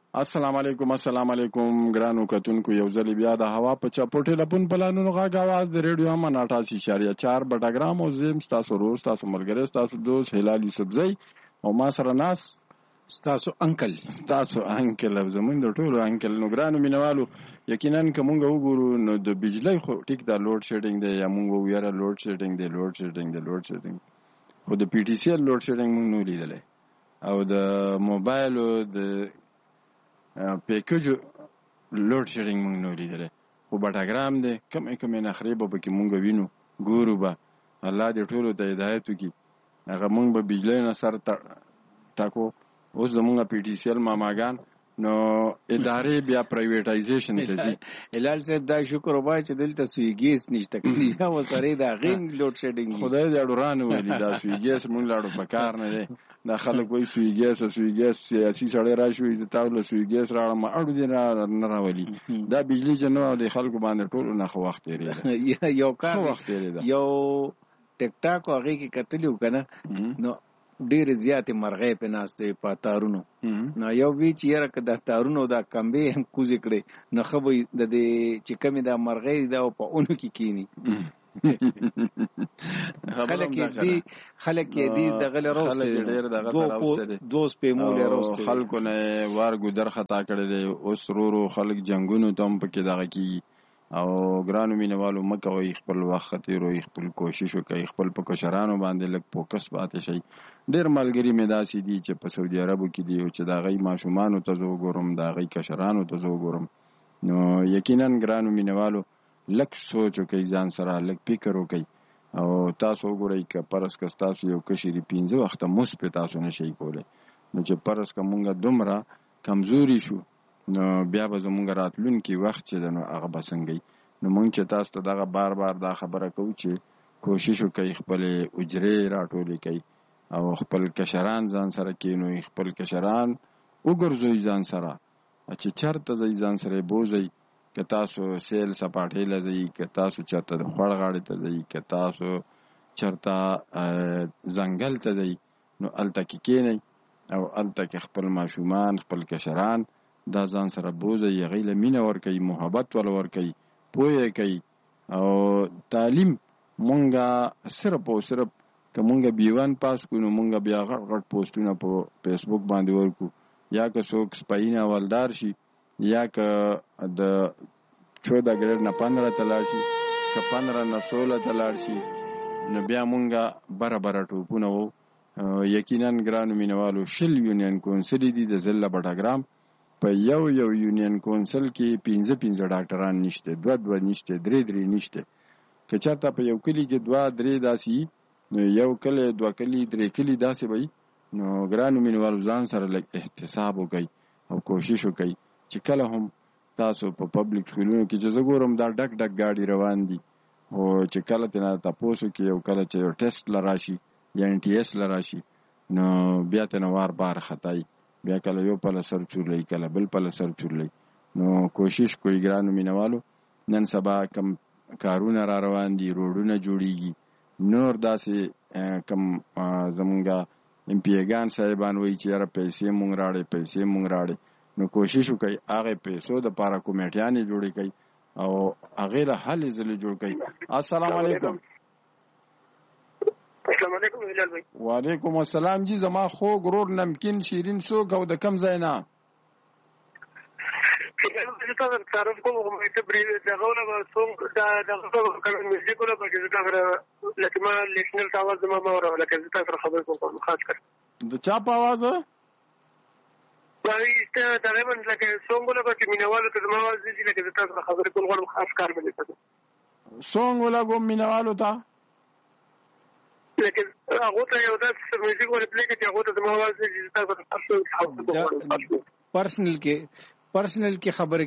السلام علیکم ګرانو کتونکو، یو ځل بیا د هوا په چپو ټلیفون پلانونو غږ آواز د ریډیو هم 88.4 بټاګرام او زم ستاسو روز تاسو ملګری ستاسو دوست هلال یوسفزئی او ما سره ناس ستاسو انکل زمونږ د ټولو انکل. نو ګرانو مینوالو، یقینا کومه وګورو نو د بجلی خو ټیک دا لوډ شیډینګ دی، یا مونږ ویره لوډ شیډینګ دی خو د پی ټی سی لوډ شیډینګ مونږ نو لیدلې، او د موبایلو د پیکجو لوډ شیډینګ مونږ نو لیدلې. خو بټاګرام دی کمې نخرې به پکې مونږ وینو ګورو به. الله دې ټولو ته هدایت وکړي. هغه مونږ به بجلی نه سر ټاکو. اوس زمونږ پی ټی سی ال ماماګان نو ادارې بیا پرایویټایزیشن ته ځي. هلال صاحب دا شکر وبای چې دلته سوی ګیس نشته کړي یا وسره دا غین لوډ شیډینګ خدای دې اډورانه ویلي دا سوی ګیس مونږ لاړو په کار نه دی. دا خلک وایي سوی ګیس سیاسي سړی راشي د تاوله سوی ګیس راړم اړو دې نه راولي. دا بجلی جنو د خلکو باندې ټولو نه خو وخت تیرېده. یو کار وخت تیرېده، یو ټیک ټاک هغه کې کتلی وکنه نو ډېر زیاتې مرغۍ په ناستې په تارونو. نو یو وی چې یاره که د تارونو دا کمبې هم کوزې کړې نو ښه به د دې چې کمې دا مرغۍ دا په اونو کې کینی. خلک یې دی دغه له روسته دوست په مولې روسته خلکو نه وارګو در خطا کړی دی. اوس رورو خلک جنگونو ته هم پکې دغه کېږي. او ګرانو مینوالو مه کوئ، خپل وخت تېروئ، خپل کوشش وکئ، خپل په کشرانو باندې لږ فوکس پاتې شئ. ډېر ملګري مې داسې دي چې په سعودي عربو کې دي او چې د هغوی ماشومانو ته زه وګورم، د هغوی کشرانو ته زه وګورم. نو یقینا ګرانو مینوالو لږ سوچ وکئ، ځان سره لږ فکر وکئ. او تاسو وګورئ که فرض که ستاسو یو کشر 5 وخته مس پې تاسو نه شئ کولی، نو چې فرض که مونږ دومره کمزوري شو نو بیا به زمونږ راتلونکي وخت چې دی نو هغه به څنګه وي. نو مونږ چې تاسو ته دغه بار دا خبره کوو چې کوشش وکئ خپلې اجرې راټولې کئ او خپل کشران ځان سره کینوئ، خپل کشران وګرځوئ ځان سره چې چېرته ځئ ځان سره یې بوځئ. که تاسو سیل سپاټۍ له ځئ، که تاسو چېرته د خوړ غاړې ته ځئ، که تاسو چېرته ځنګل ته ځئ نو هلته کې کینئ او هلته کې خپل ماشومان خپل کشران دا ځان سره بوځئ، هغوی له مینه ورکوئ، محبت ول ورکوئ، پوهه کوي. او تعلیم مونږه صرف او صرف که مونږه B1 پاس کړو نو مونږه بیا غټ پوسټونه په فیسبوک باندې ورکو، یا که څوک سپاهینه ولدار شي، یا که د 14 ګریډ نه 15 ته لاړ شي، که 15 نه 16 ته لاړ شي نو بیا مونږه بره ټوپونه وو. یقینا ګرانو مینوالو 20 یونین کونسل دي د ضلع بټاګرام. په یو یونین کونسل کې 15 ډاکټران نشته، 2 نشته، 3 نشته. که چېرته په یو کلي کې 2-3 داسې نو یو کلی 2 کلي 3 کلي داسې وي. نو ګرانو مینوالو ځان سره لږ احتساب وکئ او کوشش وکئ چې کله هم تاسو په پبلک سکولونو کې چې زه ګورم دا ډک ګاډي روان دي، او چې کله ترې نه تپوس وکړي او کله چې یو ټیسټ له راشي یا NTS له راشي نو بیا ترې نه بار خطایي، بیا کله یو پله سر چورلئ، کله بل پله سر چورلئ. نو کوشش کوئ ګرانو مینوالو. نن سبا کم کارونه را روان دي، روډونه جوړیږي، نور داسې کم زمونږه امپیګان صاحبان وایي چې یاره پیسې مونږ راړې. نو کوشش وکئ هغې پیسو دپاره کمیټیانې جوړې کئ او هغې له هلې ځلې جوړ کئ. السلام علیکم. السلام علیکم هلال بھائی. وعلیکم السلام. جی زما خوږ ورور نمکین شیرین څوک او د کم ځای نه؟ تعارف کوم ته دغه له څو دغه کله میوزیک ولا پکې ځکه لکه ما لیشنل تاواز ما وره لکه زه تاسو خبر کوم خاص کر د چا په आवाज وایي ته تقریبا لکه سونګ ولا پکې مینوالو ته ما आवाज دي لکه زه تاسو خبر کوم خاص کار مې کوم سونګ ولا کوم مینوالو ته لکه هغه ته یو داس میوزیک ولا پلی کې هغه ته ما आवाज دي تاسو پرسنل کې خبره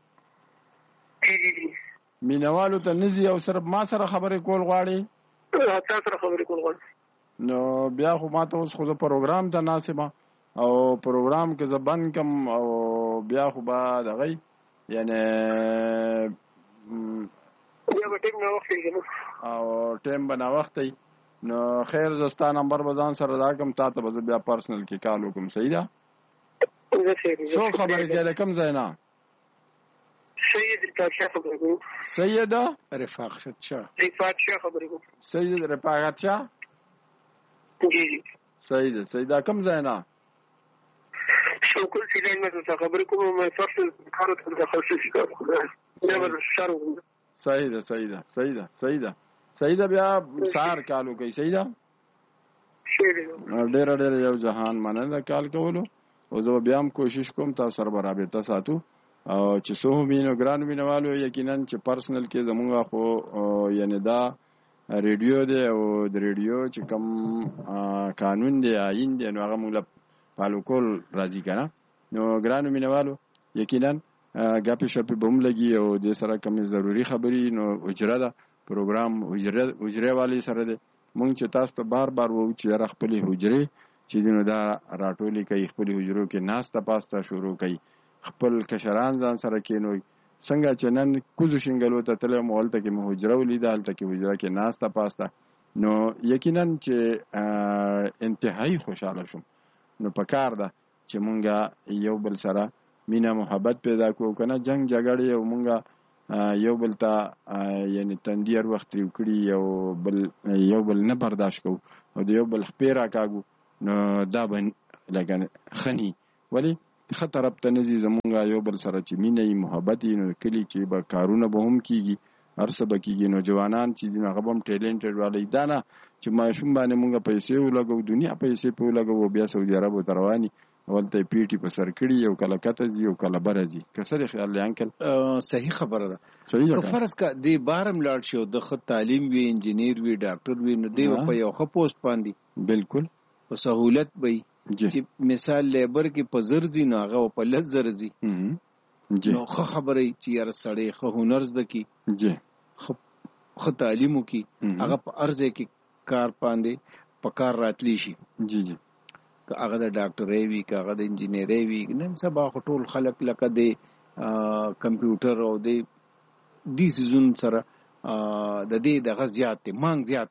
کې مینوالو ته نزي او صرف ما سره خبرې کول غواړي. تاسو سره خبرې کول غواړي نو بیا خو ما ته اوس خو پروګرام ته ناسبه او پروګرام کې زه بند کم او بیا خو به دغه یعنی بیا به ټیم نه وخت او ټیم به نه وخت نو خیر زستا نمبر به ځان سره راکم تا ته به بیا پرسنل کې کال وکم. صحیح ده؟ څو خبرې کوي کوم ځای نه سید رفاقت شاه خبرې کوم سید رفاقت شاه خبرې کوم سید رفاقت شاه جی سید کوم ځای نه شوکل سیلان نه خبرې کوم مې فصل کارو ته تخصصي کار سید بیا سار کالو کوي سید ډېر یو جهان مننه کال کولو او زه بیا هم کوشش کوم تاسو سره برابر ساتو او چې څو مینو ګران مینوالو یقینا چې پرسنل کې زمونږه خو یعنی دا ریډیو دی او د ریډیو چې کوم قانون دی آئین دی نو هغه موږ فالو کول راځي کنه نو ګران مینوالو یقینا ګاپې شپې به هم لګي او د سره کومې ضروري خبرې نو اجره ده پروګرام حجره والی سره دی مونږ چې تاسو ته بار وو چې یاره خپلې حجرې چې دی نو دا راټولې کوي خپلې حجرو کې ناسته پاسته شروع کوي خپل کشران ځان سره کېنوي څنګه چې نن کوزو شنګلو ته تلم هلته کې مې حجره ولیده هلته کې حجره کې ناسته پاسته نو یقینا چې انتهایی خوشحاله شوم نو پکار ده چې مونږه یو بل سره مینا محبت پیدا کوو کنه جنگ جګړې او مونږه یو بل ته یعنی تندیر وخت وکړي یو بل نه برداشت کوو او د یو بل خپې راکاږو نو دا به لکه خني ولی ښه طرف ته نه ځي زمونږ یو بل سره چې مینه یي محبت یي نو کلي کې به کارونه به هم کېږي هر څه به کېږي نو جوانان چې دي نو هغه به هم ټیلنټډ والی دا نه چې ماشوم باندې مونږ پیسې ولګو دنیا پیسې په ولګو بیا سعودي عربو ته رواني ولته پیټي په سر کړي یو کله کته ځي یو کله بره ځي که څه دی خیال دی انکل صحیح خبره ده که فرض کا دی بارم لاړ شي او د ښه تعلیم وي انجینیر وي ډاکټر وي نو دی په یو ښه پوسټ باندې بالکل په سهولت وي چې مثال لیبر کې په زر ځي نو هغه په لس زر ځي نو ښه خبره چې یاره سړی ښه هنر زده کړي ښه تعلیم وکړي هغه په ارزه کې کار باندې په کار راتلی شي جی که هغه د ډاکټرۍ وي که هغه د انجینرۍ وي نن سبا خو ټول خلک لکه د کمپیوټر او د دې سیزون سره د دې دغه زیات دی مانګ زیات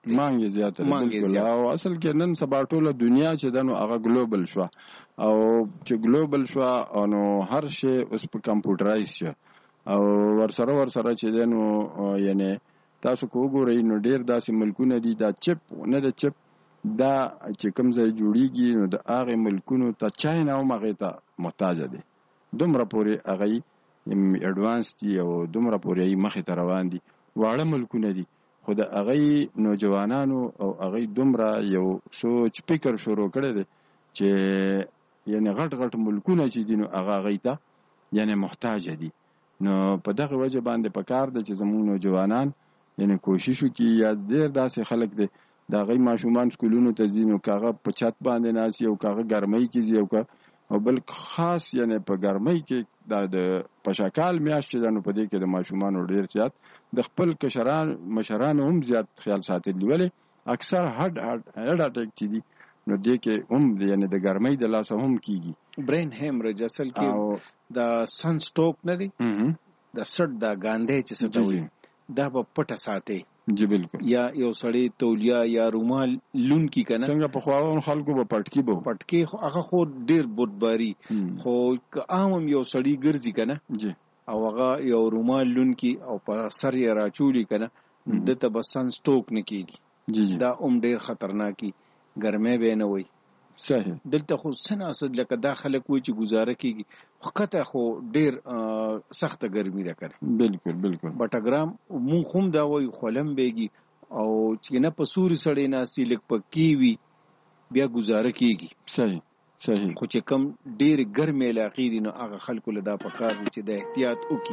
او اصل کې نن سبا ټوله دنیا چې ده نو هغه ګلوبل شوه او چې ګلوبل شوه نو هر شی اوس په کمپیوټرایز شه او ورسره چې ده نو یعنی تاسو که وګورئ نو ډېر داسې ملکونه دي دا چپ نه د چپ دا چې کوم ځای جوړیږي نو د هغې ملکونو ته چاینا هم هغې ته محتاجه دی دومره پورې هغې اډوانس دي او دومره پورې هغې مخې ته روان دي واړه ملکونه دي خو د هغې نوجوانانو او هغې دومره یو سوچ فکر شروع کړی دی چې یعنې غټ ملکونه چې دي نو هغه هغې ته یعنې محتاجه دي نو په دغه وجه باندې پکار ده چې زموږ نوجوانان یعنې کوشش وکړي یا ډېر داسې خلک دی د هغې ماشومان سکولونو ته ځي نو که هغه په چت باندې ناست او که هغه ګرمۍ کې ځي او بل خاص یعنې په ګرمۍ کې دا د پشکال میاشت چې ده نو په دې کې د ماشومانو ډېر زیات د خپل مشرانو هم زیات خیال ساتلی ولې اکثر هډ اټیک چې دي نو دې کې هم یعنې د ګرمۍ د لاسه هم کېږي برین هیمریج اصل کې د سن سټوک نه دی د سټ د ګاندې چې څه ته وایي دا به پټه ساتي جی بالکل یا یو سړی تولیه یا رومال لون کی کنه څنګه په خواون خلکو به پټکی هغه خو ډیر بودباری خو عام یو سړی ګرځي کنه جی او هغه یو رومال لون کی او په سر یې راچولی کنه دته بس سن سټوک نه کیږي جی دا ډیر خطرناکي ګرمه به نه وي صحیح دلته خو سن اسد لکه دا خلک وای چې گزاره کیږي وخته خو ډیر سخت ګرمي ده کړ بالکل بټګرام مون خوم دا وای خلم بیږي او چې نه په سوري سړی ناسي لک پکی وی بیا گزاره کیږي صحیح خو چې کم ډیر ګرمه علاقې دي نو هغه خلکو له دا پکار دي چې د احتیاط وکړي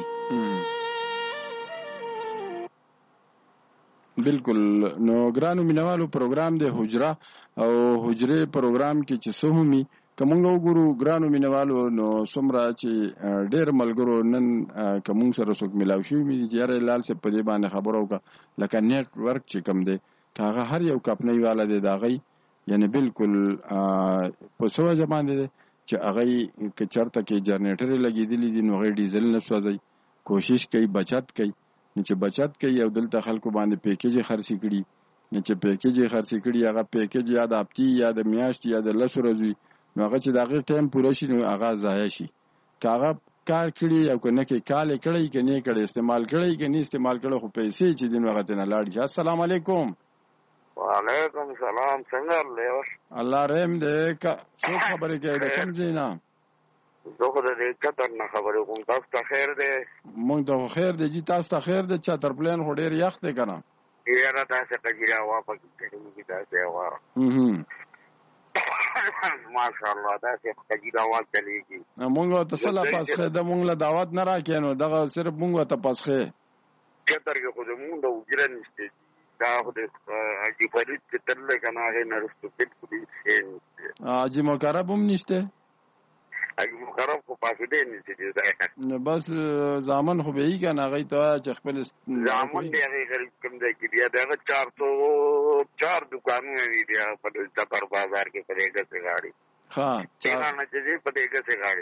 بالکل نو ګرانو مینوالو پروګرام د حجره او حجره پروګرام کې چې څه همي کومنګ وګورو ګرانو مینوالو نو څومره چې ډېر ملګرو نن کومنګ سره څوک ملاو شي مې یاره لال سے په دې باندې خبرو کا لکه نیټ ورک چې کم دی هغه هر یو کپنۍ والا دی دا غي یعنی بالکل په سوجه باندې چې هغه کې چرته کې جنریټر لګیدلی دي نو غي ډیزل نه سوځي کوشش کوي بچت کوي چې بچت کوي او دلته خلکو باندې پیکیج خرڅ کړي چې پیکیج خرڅ کړي هغه پیکیج یا د اپتی یا د میاشت یا د لسو ورځې نو هغه چې د هغې ټایم پوره شي نو هغه ضایع شي. که هغه کار کړي او که نه کې کال یې کړی که نه یې کړی استعمال کړی که نه استعمال کړی خو پیسې چې دي نو هغه ترې نه لاړ شي. السلام علیکم. وعلیکم سلام. څنګه لیوس؟ الله رحم دې. څوک خبرې کوي د کوم ځای نه؟ زه خو د دې چتر نه خبرې کوم. تاسو ته خیر دی؟ مونږ ته خو خیر دی جي. تاسو ته خیر دی؟ چتر پلین خو ډېر یخ دی که نه؟ یاره داسې کجیره هوا پکې چلېږي داسې هوا ماشاءالله داسې کجیره هوا چلېږي. مونږ ورته څه له پسخې ده مونږ له دعوت نه راکړې نو دغه صرف مونږ ورته پسخې چتر کې خو زمونږ د اجره نشته دا خو د حاجي فرید چې تللی که نه هغې نه رسته بلکل هېڅ شی نشته. حاجي مقرب هم نشته؟ حاجي مقرب خو پاسېدی نشي دی نو بس زامن خو به یي که نه هغوی ته وایه چې خپل زامن دی هغې غریب کوم ځای کې دی د هغه 404 دوکانونه دي دی په چتر بازار کې په دې ګسې غاړې تهران چې دی په دې ګسې غاړې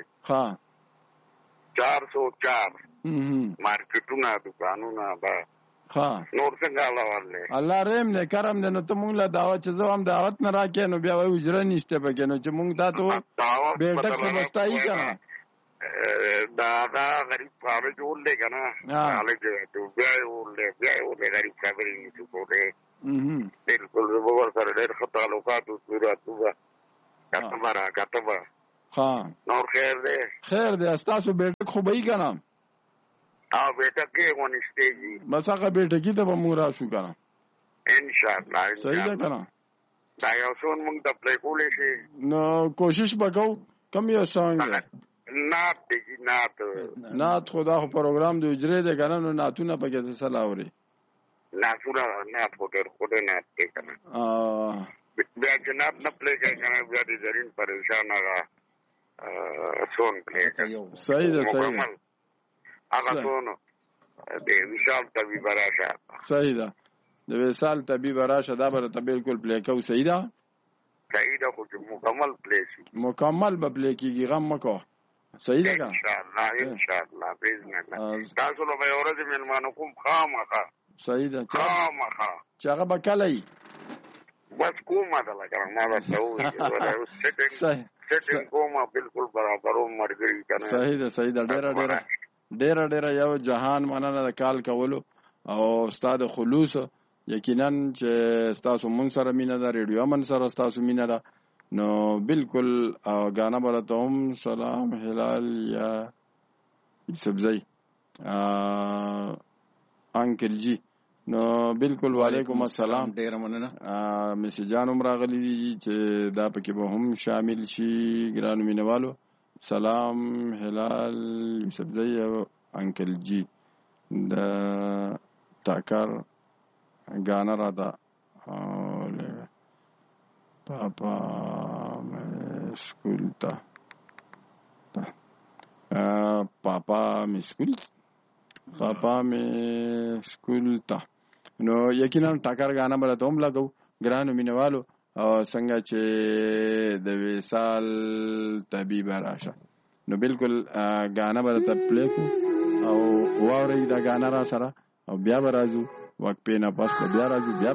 404 مارکیټونه دوکانونه به نور څنګه الله ورلې الله رحم دی کرم دی. نو ته مونږ له دعوت چې زه هم دعوت نه راکړې نو بیا وایي اجره نشته پکې نو چې مونږ تا ته بیټک خو به ستا یي که نه دا غریب خبرې جوړ دی که نه هلک بیا یې ورلې غریب خبرې نشو کولی بلکل زه به ورسره ډېر ښه تعلقات وصوراتونه کتبه نور خیر دی خیر دی. ستاسو بیټک خو به یي که نه؟ او بیټکې خو نشته جي. بس هغه بیټکي ته به مونږ راشو که نه انشاءالله. صحیح ده که نه؟ دا یو څه مونږ ته پلی کولی شي نو کوشش به کوو. کوم یو سانګ دی؟ نعت دی جي نعت خو دا خو پروګرام د اجرې دی که نه نو نعتونه پکې ته څه لاورې نعت خو ډېر ښکلی نعت دی که نه بیا چې نعت نه پلی کوي که نه بیا د زرین پریشان هغه سون پلی کوي. صحیح ده صحیح ده هغه سون د وشال طبیب راشه صحیح ده د وصال طبیب راشه دا به راته بلکل پلی کوو. صحیح ده صحیح ده خو چې مکمل پلی شي مکمل به پلی کېږي غم مه کوه. صحیح ده که انشاءالله باذن الله. تاسو له به یو ورځې مېلمانه کوم خامخا. صحیح ده خامخا چې هغه به کله یي بس کومه ده لکه ما درته ووایي سیټینګ کومه بلکل برابروم ملګري که نه. صحیح ده صحیح ده ډېره یو جهان مننه د کال کولو او ستا د خلوص. یقینا چې ستاسو مونږ سره مینه ده ریډیو امن سره ستاسو مینه ده نو بلکل ګانا به راته هم سلام هلال یا یوسفزی انکل جي نو بلکل وعلیکم السلام. ډېره مننه. میسجان هم راغلي دي چې دا پکې به هم شامل شي ګرانو مینوالو. سلام هلال یوسفزی او انکل جي د ټاکر ګانا راته پاپا اسکول ته پاپا می اسکول ته نو یقینا ټاکر ګانا به راته هم لګو ګرانو مینوالو. او څنګه چې د وصال طبیب راشه نو بلکل ګانا به راته پلی کو او واورئ دا ګانا را سره او بیا به راځو وقفې نه پس به بیا راځو بیا